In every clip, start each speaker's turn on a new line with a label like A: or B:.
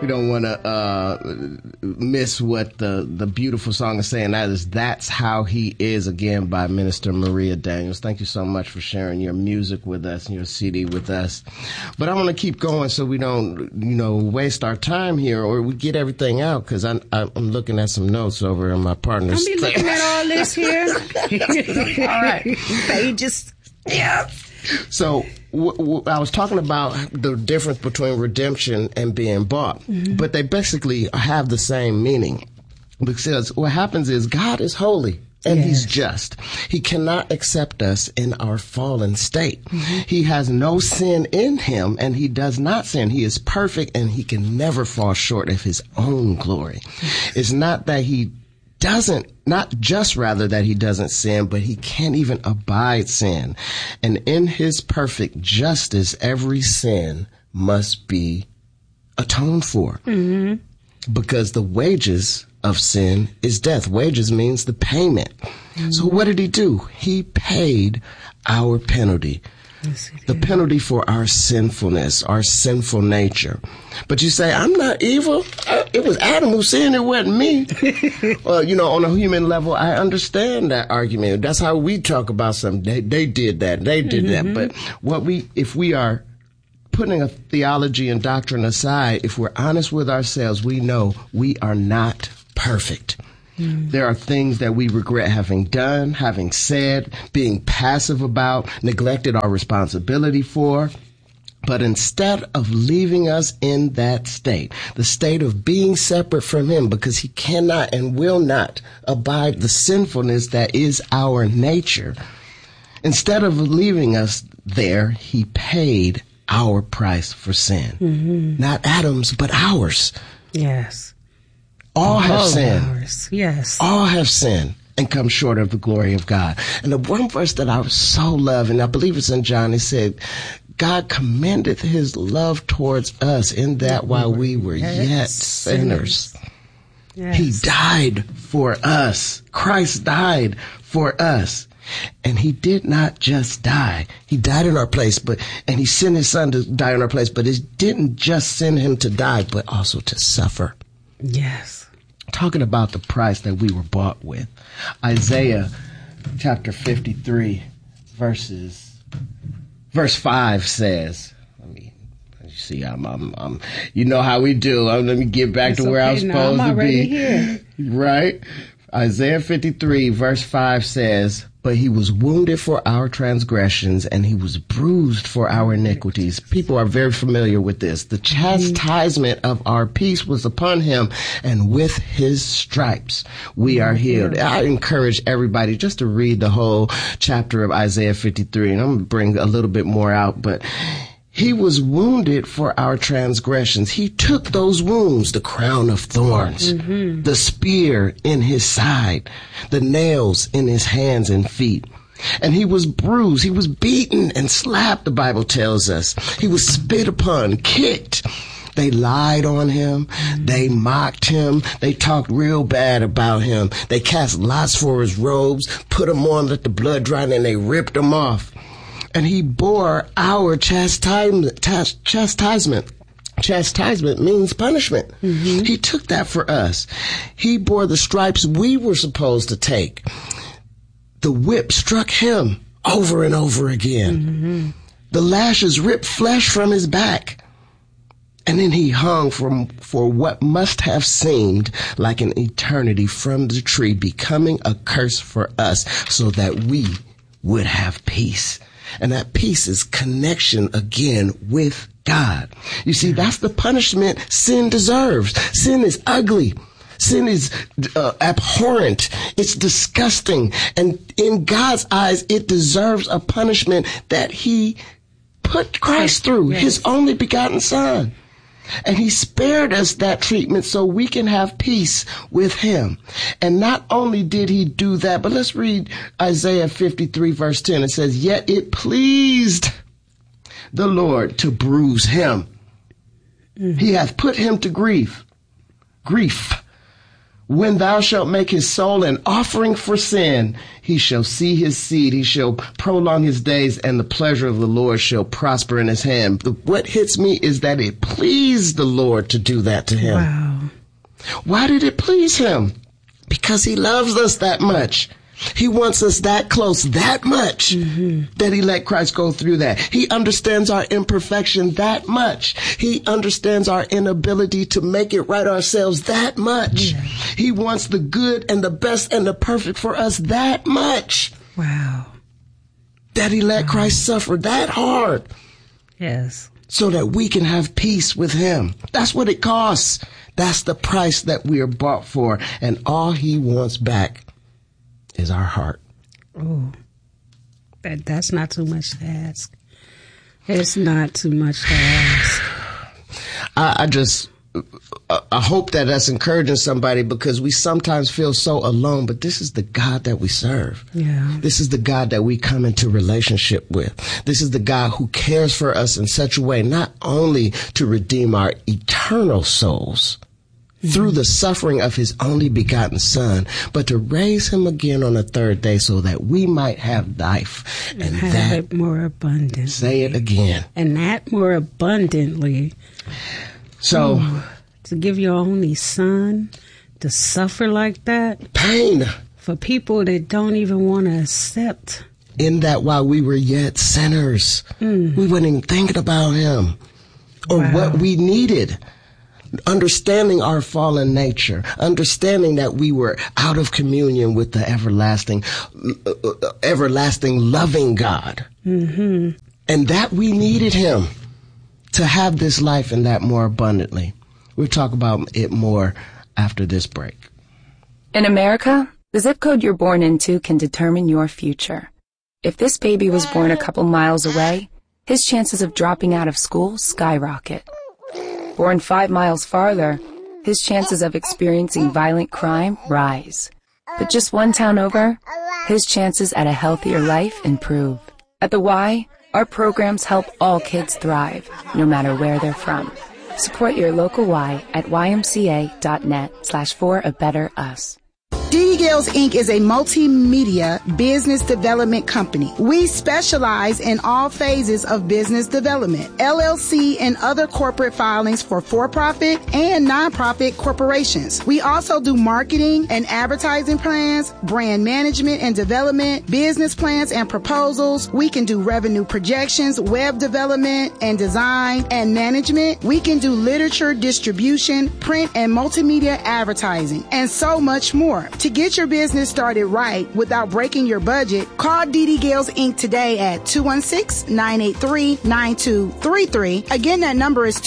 A: We don't want to miss what the beautiful song is saying. That is That's How He Is, again, by Minister Maria Daniels. Thank you so much for sharing your music with us and your CD with us. But I want to keep going so we don't, waste our time here, or we get everything out, because I'm looking at some notes over in my partner's.
B: I'll be looking at all this here.
A: All right.
B: Pages.
A: Yeah. So I was talking about the difference between redemption and being bought, but they basically have the same meaning, because what happens is God is holy and He's just. He cannot accept us in our fallen state. He has no sin in Him, and He does not sin. He is perfect, and He can never fall short of His own glory. It's not that He not just rather that He doesn't sin, but He can't even abide sin. And in His perfect justice, every sin must be atoned for. Because the wages of sin is death. Wages means the payment. So what did He do? He paid our penalty. Yes, the penalty for our sinfulness, our sinful nature. But you say, I'm not evil. It was Adam who sinned. It wasn't me. Well, on a human level, I understand that argument. That's how we talk about something. They did that. They did that. But if we are putting a theology and doctrine aside, if we're honest with ourselves, we know we are not perfect. There are things that we regret having done, having said, being passive about, neglected our responsibility for. But instead of leaving us in that state, the state of being separate from Him, because He cannot and will not abide the sinfulness that is our nature, instead of leaving us there, He paid our price for sin. Not Adam's, but ours.
B: Yes.
A: All have sinned.
B: Ours. Yes.
A: All have sinned and come short of the glory of God. And the one verse that I so love, and I believe it's in John, it said, God commendeth His love towards us in that while we were yet sinners, He died for us. Christ died for us. And He did not just die. He died in our place, and He sent His Son to die in our place, but it didn't just send Him to die, but also to suffer.
B: Yes.
A: Talking about the price that we were bought with. Isaiah chapter 53 verse 5 says, see, I'm you know how we do. Let me get back to where I was supposed to be. Here. Right? Isaiah 53 verse 5 says, but He was wounded for our transgressions, and He was bruised for our iniquities. People are very familiar with this. The chastisement of our peace was upon Him, and with His stripes we are healed. I encourage everybody just to read the whole chapter of Isaiah 53, and I'm going to bring a little bit more out, but He was wounded for our transgressions. He took those wounds, the crown of thorns, the spear in His side, the nails in His hands and feet. And He was bruised. He was beaten and slapped, the Bible tells us. He was spit upon, kicked. They lied on Him. They mocked Him. They talked real bad about Him. They cast lots for His robes, put Him on, let the blood dry, and they ripped Him off. And He bore our chastisement. Chastisement means punishment. He took that for us. He bore the stripes we were supposed to take. The whip struck Him over and over again. The lashes ripped flesh from His back. And then He hung for what must have seemed like an eternity from the tree, becoming a curse for us so that we would have peace. And that peace is connection again with God. You see, that's the punishment sin deserves. Sin is ugly. Sin is abhorrent. It's disgusting. And in God's eyes, it deserves a punishment that He put Christ through, His only begotten Son. And He spared us that treatment so we can have peace with Him. And not only did He do that, but let's read Isaiah 53 verse 10. It says, yet it pleased the Lord to bruise Him. He hath put Him to grief. When thou shalt make his soul an offering for sin, he shall see his seed, he shall prolong his days, and the pleasure of the Lord shall prosper in his hand. What hits me is that it pleased the Lord to do that to him.
B: Wow.
A: Why did it please him? Because he loves us that much. He wants us that close, that much, that he let Christ go through that. He understands our imperfection that much. He understands our inability to make it right ourselves that much.
B: Yeah.
A: He wants the good and the best and the perfect for us that much.
B: Wow.
A: That he let Christ suffer that hard.
B: Yes.
A: So that we can have peace with him. That's what it costs. That's the price that we are bought for. And all he wants back is our heart.
B: Oh, that's not too much to ask. It's not too much to ask.
A: I hope that that's encouraging somebody, because we sometimes feel so alone, but this is the God that we serve.
B: Yeah.
A: This is the God that we come into relationship with. This is the God who cares for us in such a way, not only to redeem our eternal souls through the suffering of his only begotten Son, but to raise him again on the third day so that we might have life.
B: And have it more abundantly.
A: Say it again.
B: And that more abundantly.
A: So,
B: to give your only Son to suffer like that.
A: Pain.
B: For people that don't even want to accept.
A: In that while we were yet sinners, we weren't even thinking about him or what we needed. Understanding our fallen nature, understanding that we were out of communion with the everlasting loving God. And that we needed him to have this life and that more abundantly. We'll talk about it more after this break.
C: In America, the zip code you're born into can determine your future. If this baby was born a couple miles away, his chances of dropping out of school skyrocket. Born 5 miles farther, his chances of experiencing violent crime rise. But just one town over, his chances at a healthier life improve. At the Y, our programs help all kids thrive, no matter where they're from. Support your local Y at ymca.net/for-a-better-us.
D: DD Gales Inc. is a multimedia business development company. We specialize in all phases of business development, LLC and other corporate filings for for-profit and non-profit corporations. We also do marketing and advertising plans, brand management and development, business plans and proposals. We can do revenue projections, web development and design and management. We can do literature distribution, print and multimedia advertising, and so much more. To get your business started right without breaking your budget, call DD Gales Inc. today at 216-983-9233. Again, that number is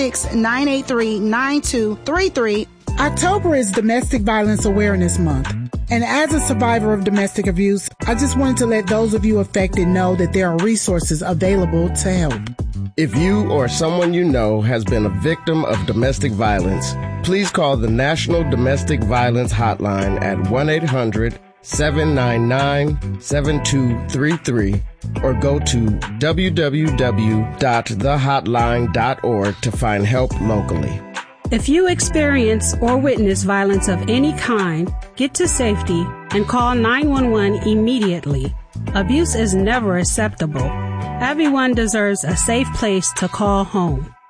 D: 216-983-9233. October is Domestic Violence Awareness Month. And as a survivor of domestic abuse, I just wanted to let those of you affected know that there are resources available to help.
A: If you or someone you know has been a victim of domestic violence, please call the National Domestic Violence Hotline at 1-800-799-7233 or go to www.thehotline.org to find help locally.
E: If you experience or witness violence of any kind, get to safety and call 911 immediately. Abuse is never acceptable. Everyone deserves a safe place to call home.